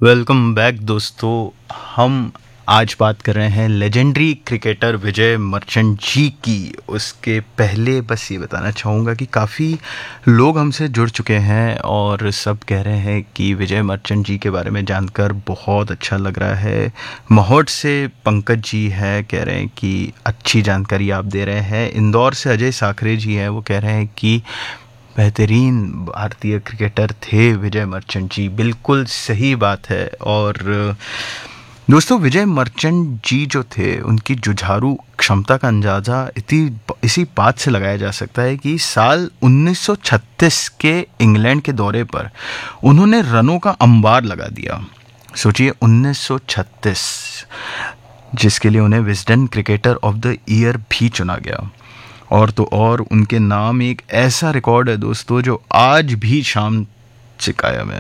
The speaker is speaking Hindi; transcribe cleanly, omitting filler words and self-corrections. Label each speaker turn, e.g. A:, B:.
A: वेलकम बैक दोस्तों। हम आज बात कर रहे हैं लेजेंडरी क्रिकेटर विजय मर्चेंट जी की। उसके पहले बस ये बताना चाहूँगा कि काफ़ी लोग हमसे जुड़ चुके हैं और सब कह रहे हैं कि विजय मर्चेंट जी के बारे में जानकर बहुत अच्छा लग रहा है। महोट से पंकज जी है, कह रहे हैं कि अच्छी जानकारी आप दे रहे हैं। इंदौर से अजय साखरे जी हैं, वो कह रहे हैं कि बेहतरीन भारतीय क्रिकेटर थे विजय मर्चेंट जी। बिल्कुल सही बात है। और दोस्तों, विजय मर्चेंट जी जो थे, उनकी जुझारू क्षमता का अंदाज़ा इसी बात से लगाया जा सकता है कि साल 1936 के इंग्लैंड के दौरे पर उन्होंने रनों का अंबार लगा दिया। सोचिए, 1936, जिसके लिए उन्हें Wisden cricketer of the year भी चुना गया। और तो और उनके नाम एक ऐसा रिकॉर्ड है दोस्तों जो आज भी शाम से कायम है।